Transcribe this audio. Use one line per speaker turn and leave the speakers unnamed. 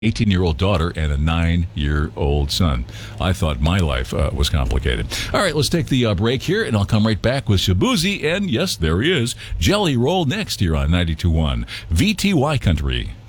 18-year-old daughter and a 9-year-old son. I thought my life was complicated. All right, let's take the break here, and I'll come right back with Shabuzi. And yes, there he is. Jelly Roll next here on 92.1 VTY Country.